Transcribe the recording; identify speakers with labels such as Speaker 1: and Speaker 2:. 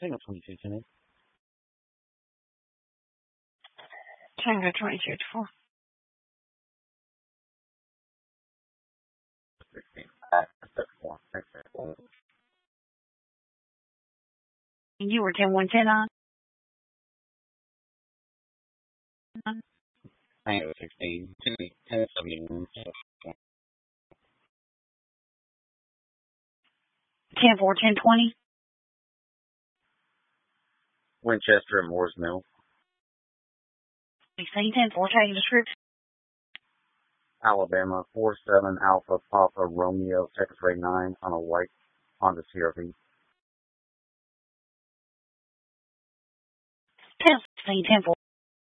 Speaker 1: Signal 2210.
Speaker 2: Tango 22-4.
Speaker 1: 16. Thanks,
Speaker 2: You were 10-110 on?
Speaker 1: Tango 16. 1071.
Speaker 2: 10-4, 10-20.
Speaker 1: Winchester and Moore's Mill.
Speaker 2: 16, 10-4, taking description.
Speaker 1: Alabama 47 Alpha Papa Romeo Texas Ray 9 on a white Honda CRV.
Speaker 2: 10-16, 10-4.